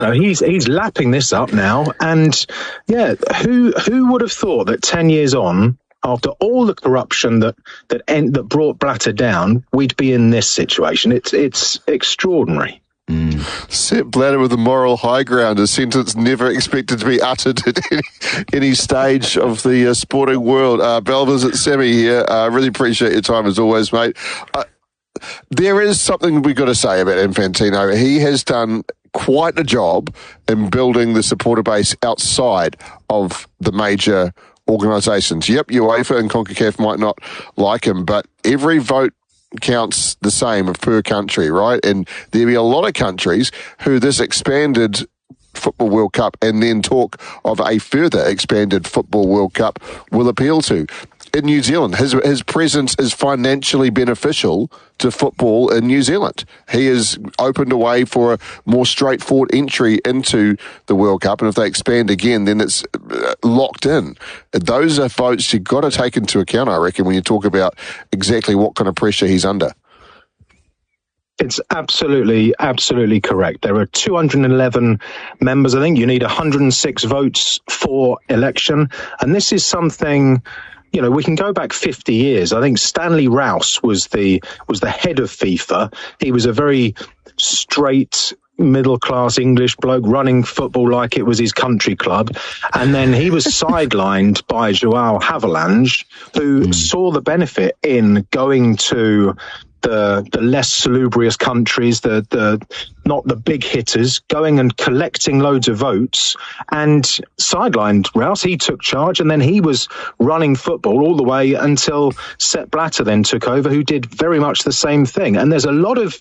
No, he's lapping this up now, and yeah, who would have thought that 10 years on, after all the corruption that brought Blatter down, we'd be in this situation? It's extraordinary. Sepp Blatter with the moral high ground, a sentence never expected to be uttered at any stage of the sporting world. Bell Visit Sammy here. Really appreciate your time as always, mate. There is something we've got to say about Infantino. He has done quite a job in building the supporter base outside of the major organisations. Yep, UEFA and CONCACAF might not like him, but every vote counts the same per country, right? And there'll be a lot of countries who this expanded Football World Cup and then talk of a further expanded Football World Cup will appeal to. In New Zealand, his presence is financially beneficial to football in New Zealand. He has opened a way for a more straightforward entry into the World Cup, and if they expand again, then it's locked in. Those are votes you've got to take into account, I reckon, when you talk about exactly what kind of pressure he's under. It's absolutely correct. There are 211 members. I think you need 106 votes for election, and this is something. You know, we can go back 50 years. I think Stanley Rouse was the head of FIFA. He was a very straight, middle-class English bloke running football like it was his country club. And then he was sidelined by Joao Havelange, who saw the benefit in going to the less salubrious countries, the not the big hitters, going and collecting loads of votes, and sidelined Rouse. He took charge, and then he was running football all the way until Sepp Blatter then took over, who did very much the same thing. And there's a lot of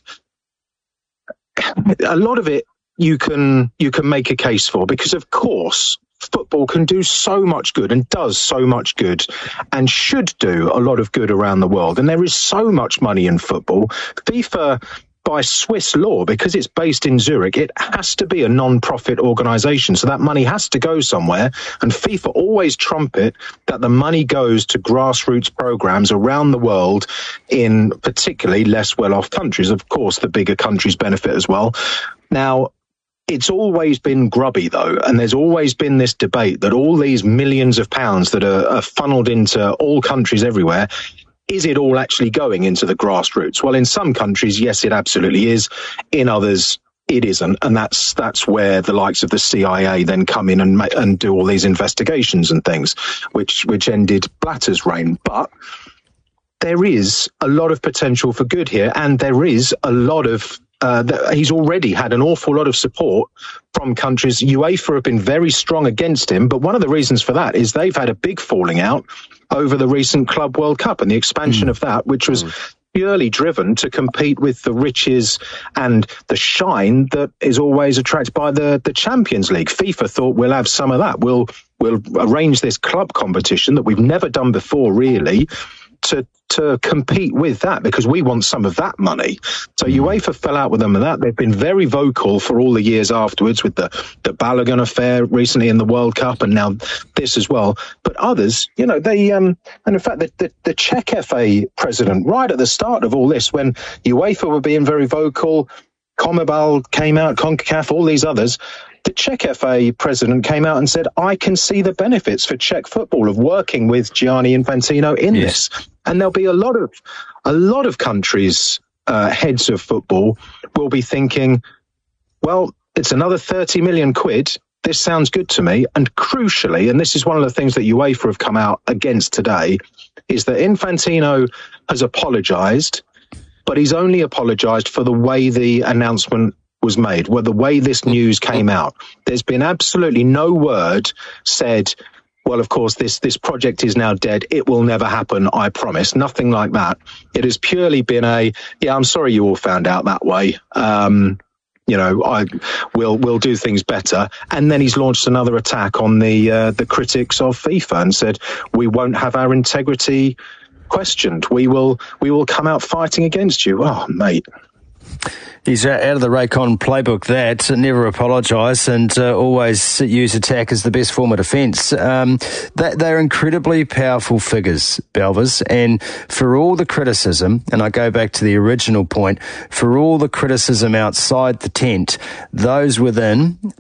it you can make a case for, because of course football can do so much good and does so much good and should do a lot of good around the world. And there is so much money in football. FIFA, by Swiss law, because it's based in Zurich, it has to be a non-profit organisation. So that money has to go somewhere. And FIFA always trumpet that the money goes to grassroots programmes around the world in particularly less well-off countries. Of course, the bigger countries benefit as well. Now, it's always been grubby, though, and there's always been this debate that all these millions of pounds that are funneled into all countries everywhere, is it all actually going into the grassroots? Well, in some countries, yes, it absolutely is. In others, it isn't, and that's where the likes of the CIA then come in and do all these investigations and things, which ended Blatter's reign. But there is a lot of potential for good here, and there is a lot of he's already had an awful lot of support from countries. UEFA have been very strong against him, but one of the reasons for that is they've had a big falling out over the recent Club World Cup and the expansion of that, which was purely driven to compete with the riches and the shine that is always attracted by the Champions League. FIFA thought, we'll have some of that. We'll arrange this club competition that we've never done before, really, to compete with that, because we want some of that money. So UEFA fell out with them and that. They've been very vocal for all the years afterwards, with the Balogun affair recently in the World Cup, and now this as well. But others, you know, they and in fact the Czech FA president, right at the start of all this, when UEFA were being very vocal, CONMEBOL came out, CONCACAF, all these others, the Czech FA president came out and said, I can see the benefits for Czech football of working with Gianni Infantino in this. And there'll be a lot of countries, heads of football, will be thinking, well, it's another 30 million quid. This sounds good to me. And crucially, and this is one of the things that UEFA have come out against today, is that Infantino has apologised, but he's only apologised for the way the announcement was made, where the way this news came out. There's been absolutely no word said, well, of course, this project is now dead. It will never happen, I promise. Nothing like that. It has purely been I'm sorry you all found out that way. You know, we'll do things better. And then he's launched another attack on the critics of FIFA and said, we won't have our integrity questioned. We will come out fighting against you. Oh, mate. He's out of the Raycon playbook, that never apologise and always use attack as the best form of defence. They're incredibly powerful figures, Belvers, and for all the criticism, and I go back to the original point, for all the criticism outside the tent, those within